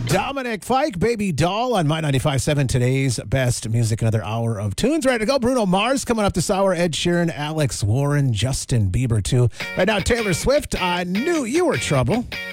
Dominic Fike, Baby Doll on My 95.7, today's best music. Another hour of tunes ready to go. Bruno Mars coming up this hour. Ed Sheeran, Alex Warren, Justin Bieber too. Right now, Taylor Swift, I Knew You Were Trouble.